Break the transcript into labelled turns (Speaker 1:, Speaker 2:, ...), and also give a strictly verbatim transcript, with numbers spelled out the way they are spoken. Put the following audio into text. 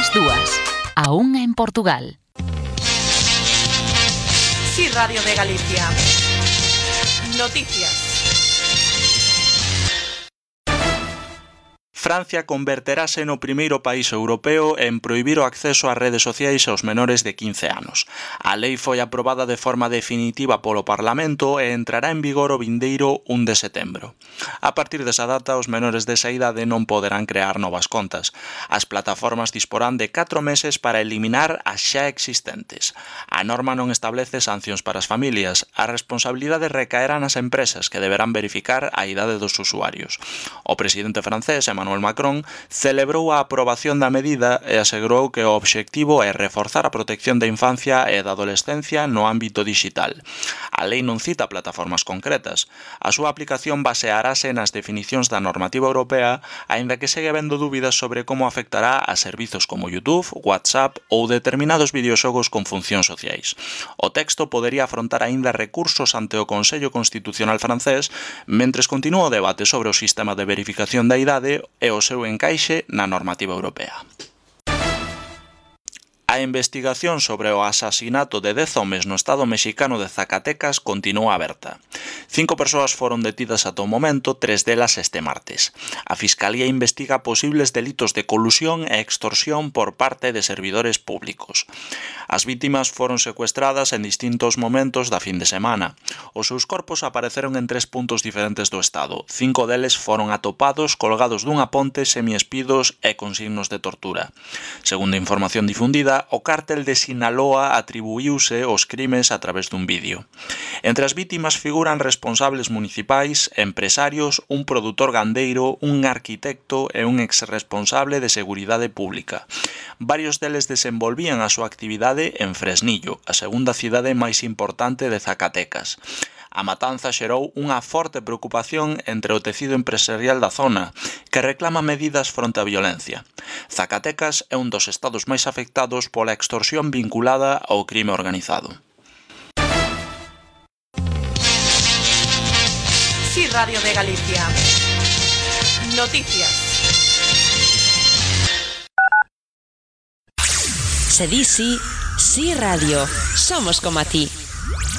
Speaker 1: Ás dúas, a unha en Portugal.
Speaker 2: Sí, Radio de Galicia. Noticias.
Speaker 3: Francia converterase no primeiro país europeo en prohibir o acceso ás redes sociais aos menores de quince anos. A lei foi aprobada de forma definitiva polo Parlamento e entrará en vigor o vindeiro un de setembro. A partir desa data, os menores desa idade non poderán crear novas contas. As plataformas disporán de catro meses para eliminar as xa existentes. A norma non establece sancións para as familias. A responsabilidade recaerá nas empresas que deberán verificar a idade dos usuarios. O presidente francés, Emmanuel Macron, celebrou a aprobación da medida e asegurou que o obxectivo é reforzar a protección da infancia e da adolescencia no ámbito dixital. A lei non cita plataformas concretas. A súa aplicación basearase nas definicións da normativa europea, aínda que segue habendo dúbidas sobre como afectará a servizos como YouTube, WhatsApp ou determinados videoxogos con funcións sociais. O texto podería afrontar aínda recursos ante o Consello Constitucional francés, mentres continúa o debate sobre o sistema de verificación da idade e o seu encaixe na normativa europea. A investigación sobre o asasinato de dez homes no estado mexicano de Zacatecas continúa aberta. Cinco persoas foron detidas ata o momento, tres delas este martes. A Fiscalía investiga posibles delitos de colusión e extorsión por parte de servidores públicos. As vítimas foron secuestradas en distintos momentos da fin de semana. Os seus corpos apareceron en tres puntos diferentes do estado. Cinco deles foron atopados colgados dunha ponte semiespidos e con signos de tortura. Segundo a información difundida, o cártel de Sinaloa atribuíuse os crimes a través dun vídeo. Entre as vítimas figuran responsables municipais, empresarios, un produtor gandeiro, un arquitecto e un exresponsable de seguridade pública. Varios deles desenvolvían a súa actividade en Fresnillo, a segunda cidade máis importante de Zacatecas. A matanza xerou unha forte preocupación entre o tecido empresarial da zona, que reclama medidas fronte á violencia. Zacatecas é un dos estados máis afectados pola extorsión vinculada ao crime organizado.
Speaker 2: Sí, Radio de Galicia. Noticias.
Speaker 1: Se di sí, Sí Radio. Somos como a ti.